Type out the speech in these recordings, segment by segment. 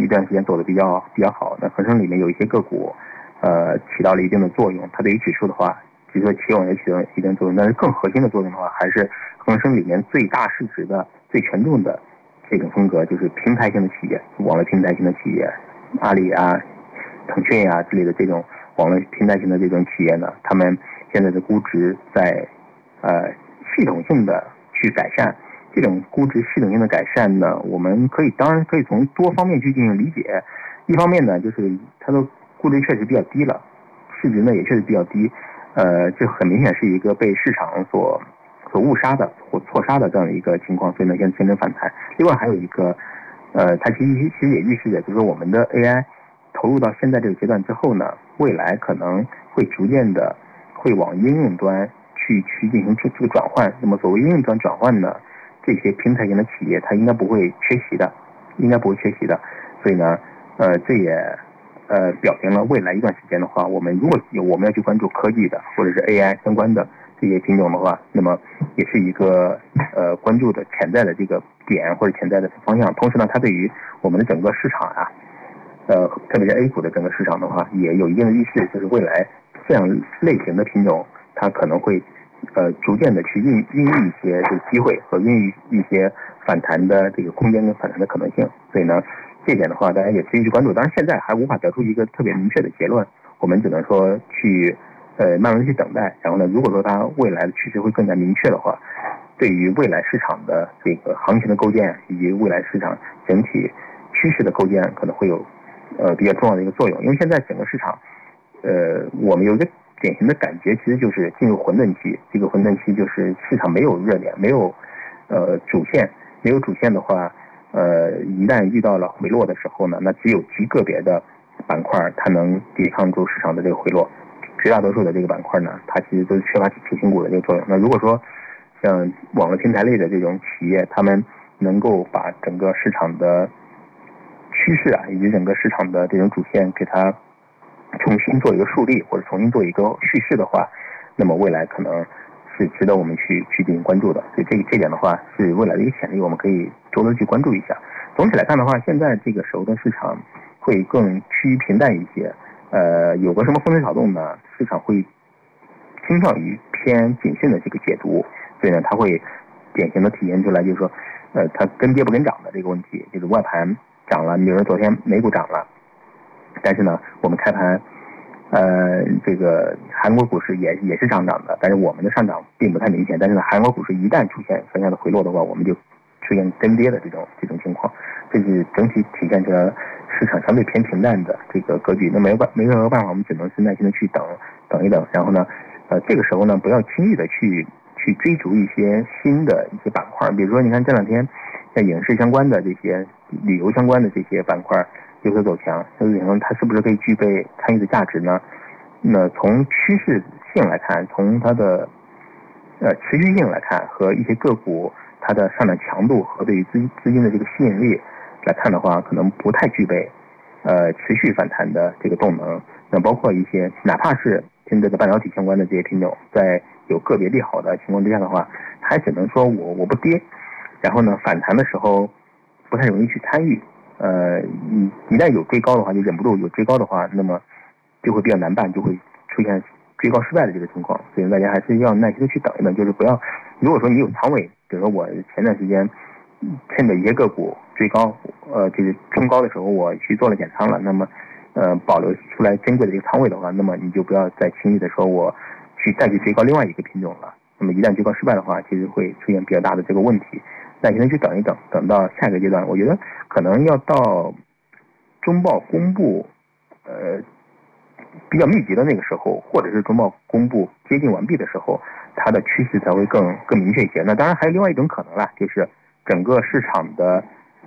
一段时间走的比较好，那恒生里面有一些个股起到了一定的作用，它对于指数的话，比如说企稳也起到一定作用，但是更核心的作用的话，还是恒生里面最大市值的、最权重的这种风格，就是平台型的企业，网络平台型的企业，阿里啊、腾讯啊之类的这种网络平台型的这种企业呢，他们现在的估值在系统性的去改善。这种估值系统性的改善呢，我们当然可以从多方面去进行理解。一方面呢，就是它的估值确实比较低了，市值呢也确实比较低，这很明显是一个被市场所误杀的或错杀的这样的一个情况，所以呢现在形成反弹。另外还有一个，它其实也预示着，就是说我们的 AI 投入到现在这个阶段之后呢，未来可能会逐渐的会往应用端去进行这个转换。那么所谓应用端转换呢，这些平台型的企业它应该不会缺席的，所以呢，这也表明了未来一段时间的话，我们要去关注科技的或者是 AI 相关的这些品种的话，那么也是一个关注的潜在的这个点或者潜在的方向。同时呢，它对于我们的整个市场啊，特别是 A 股的整个市场的话，也有一定的预示，就是未来这样类型的品种，它可能会逐渐的去孕育一些这个机会和孕育一些反弹的这个空间跟反弹的可能性。所以呢，这点的话，大家也持续去关注。当然，现在还无法得出一个特别明确的结论，我们只能说去慢慢去等待。然后呢，如果说它未来的趋势会更加明确的话，对于未来市场的这个行情的构建以及未来市场整体趋势的构建，可能会有比较重要的一个作用。因为现在整个市场，我们有一个典型的感觉，其实就是进入混沌期。这个混沌期就是市场没有热点，没有主线，没有主线的话，一旦遇到了回落的时候呢，那只有极个别的板块它能抵抗住市场的这个回落，绝大多数的这个板块呢，它其实都是缺乏主心骨的这个作用。那如果说像网络平台类的这种企业，他们能够把整个市场的趋势啊，以及整个市场的这种主线给它重新做一个树立，或者重新做一个叙事的话，那么未来可能是值得我们去进行关注的。所以这点的话，是未来的一个潜力，我们可以多多去关注一下。总体来看的话，现在这个时候的市场会更趋于平淡一些。有个什么风吹草动呢？市场会倾向于偏谨慎的这个解读，所以呢，它会典型的体现出来，就是说，它跟跌不跟涨的这个问题，就是外盘涨了，比如说昨天美股涨了。但是呢，我们开盘，这个韩国股市也是上涨的，但是我们的上涨并不太明显。但是呢，韩国股市一旦出现向下的回落的话，我们就出现跟跌的这种情况，这是整体体现着市场相对偏平淡的这个格局。那没任何办法，我们只能是耐心的去等一等。然后呢，这个时候呢，不要轻易的去追逐一些新的一些板块，比如说你看这两天像影视相关的这些、旅游相关的这些板块有所走强，它是不是可以具备参与的价值呢？那从趋势性来看，从它的持续性来看，和一些个股它的上涨强度和对于资金的这个吸引力来看的话，可能不太具备持续反弹的这个动能。那包括一些哪怕是现在的半导体相关的这些品种，在有个别利好的情况之下的话，它还只能说我不跌，然后呢反弹的时候不太容易去参与。一旦有追高的话，就忍不住有追高的话，那么就会比较难办，就会出现追高失败的这个情况。所以大家还是要耐心的去等一等，就是不要，如果说你有仓位，比如说我前段时间趁着一些个股追高，就是冲高的时候我去做了减仓了，那么保留出来珍贵的这个仓位的话，那么你就不要再轻易的说我再去追高另外一个品种了。那么一旦追高失败的话，其实会出现比较大的这个问题。耐心的去等一等，等到下一个阶段，我觉得可能要到中报公布比较密集的那个时候，或者是中报公布接近完毕的时候，它的趋势才会更明确一些。那当然还有另外一种可能啦，就是整个市场的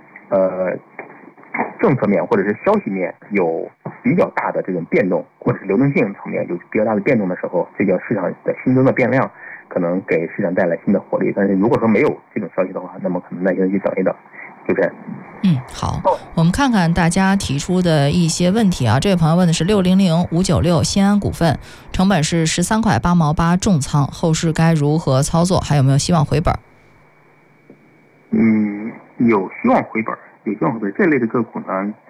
政策面或者是消息面有比较大的这种变动，或者是流动性层面有比较大的变动的时候，这叫市场的新增的变量，可能给市场带来新的活力。但是如果说没有这种消息的话，那么可能耐心的去等一等，就这样。 好，我们看看大家提出的一些问题啊。这位朋友问的是600596新安股份，成本是13块8毛8重仓，后市该如何操作？还有没有希望回本？ 有希望回本。这类的个股呢，